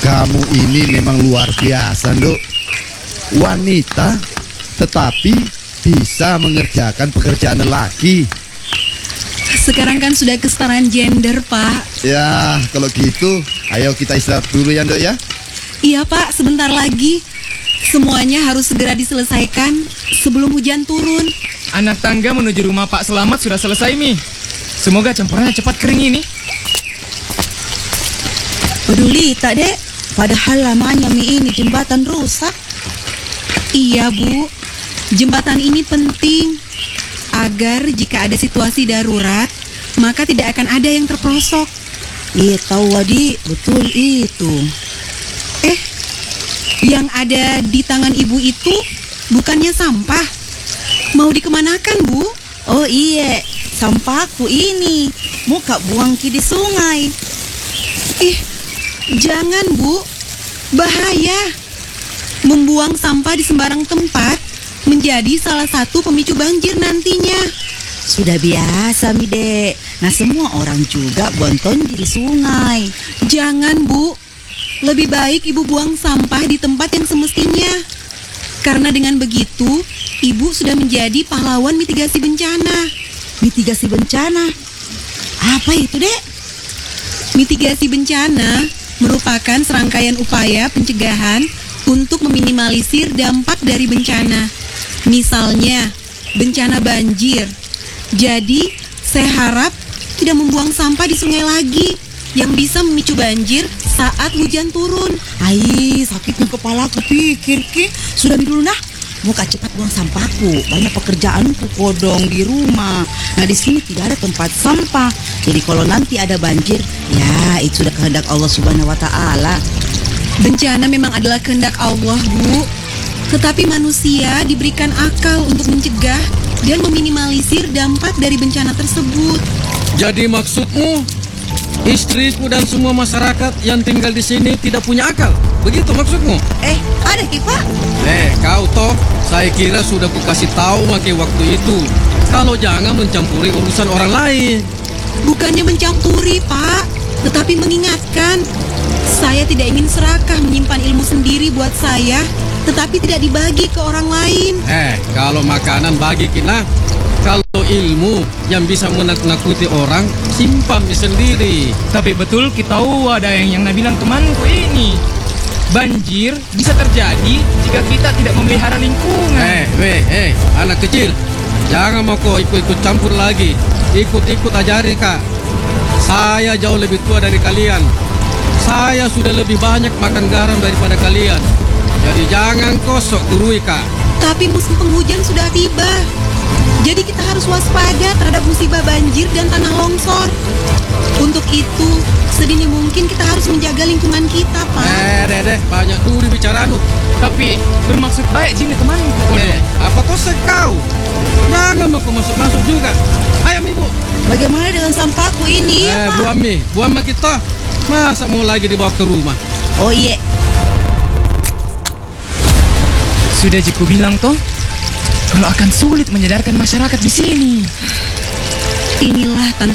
Kamu ini memang luar biasa, Nduk. Wanita, tetapi bisa mengerjakan pekerjaan lelaki. Sekarang kan sudah kesetaraan gender, Pak. Ya, kalau gitu, ayo kita istirahat dulu ya, Nduk ya. Iya, Pak, sebentar lagi. Semuanya harus segera diselesaikan sebelum hujan turun. Anak tangga menuju rumah Pak Selamat sudah selesai, Mi. Semoga campurannya cepat kering ini. Peduli tak, Dek? Padahal lamanya ini jembatan rusak. Iya, Bu. Jembatan ini penting agar jika ada situasi darurat, maka tidak akan ada yang terperosok. Iya tahu, Wadi, betul itu. Yang ada di tangan Ibu itu bukannya sampah. Mau dikemanakan, Bu? Oh iya, sampahku ini mau kak buang di sungai. Jangan, Bu. Bahaya. Membuang sampah di sembarang tempat menjadi salah satu pemicu banjir nantinya. Sudah biasa, Mi, Dek. Nah, semua orang juga bonton di sungai. Jangan, Bu. Lebih baik Ibu buang sampah di tempat yang semestinya. Karena dengan begitu, Ibu sudah menjadi pahlawan mitigasi bencana. Mitigasi bencana? Apa itu, Dek? Mitigasi bencana merupakan serangkaian upaya pencegahan untuk meminimalisir dampak dari bencana. Misalnya, bencana banjir. Jadi, saya harap tidak membuang sampah di sungai lagi yang bisa memicu banjir saat hujan turun. Ai, sakitnya kepala aku pikir, Ki. Sudah dulu nah. Mau kak cepat buang sampahku. Banyak pekerjaanku kodong di rumah. Nah, di sini tidak ada tempat sampah. Jadi kalau nanti ada banjir, ya itu sudah kehendak Allah Subhanahu wa taala. Bencana memang adalah kehendak Allah, Bu. Tetapi manusia diberikan akal untuk mencegah dan meminimalisir dampak dari bencana tersebut. Jadi maksudmu, istriku dan semua masyarakat yang tinggal di sini tidak punya akal? Begitu maksudmu? Ada Ki, Pak. Kau toh, saya kira sudah kukasih tahu makai waktu itu. Kalau jangan mencampuri urusan orang lain. Bukannya mencampuri, Pak, tetapi mengingatkan. Saya tidak ingin serakah menyimpan ilmu sendiri buat saya, tetapi tidak dibagi ke orang lain. Kalau makanan bagi kita, kalau ilmu yang bisa menakut-nakuti orang, simpan sendiri. Tapi betul kita tahu ada yang bilang temanku ini. Banjir bisa terjadi jika kita tidak memelihara lingkungan. Anak kecil, jangan mau kau ikut-ikut campur lagi. Ikut-ikut ajari, Kak. Saya jauh lebih tua dari kalian. Saya sudah lebih banyak makan garam daripada kalian. Jadi jangan kau sok gurui, Kak. Tapi musim penghujan sudah tiba. Jadi kita harus waspada terhadap musibah banjir dan tanah longsor. Untuk itu, sedini mungkin kita harus menjaga lingkungan kita, Pak. Banyak dulu bicaramu. Tapi bermaksud baik sini temanku. Apa kau sekau? Jangan mau kau masuk-masuk juga. Ayo, Ibu. Bagaimana dengan sampahku ini? Buang kita. Masa mau lagi dibawa ke rumah? Oh iya. Sudah Jiku bilang toh, kalau akan sulit menyadarkan masyarakat di sini. Inilah tantangan